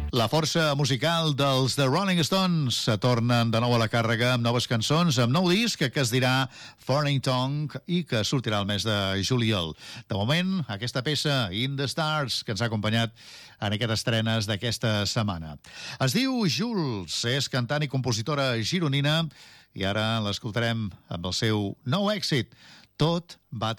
La força musical dels The Rolling Stones se tornen de nou a la càrrega amb noves cançons, amb nou disc que es dirà Foreign Tongue i que sortirà el mes de juliol. De moment, aquesta peça, In the Stars, que ens ha acompanyat en aquestes estrenes d'aquesta setmana. Es diu Jules, és cantant i compositora gironina i ara l'escoltarem amb el seu nou èxit, Tot va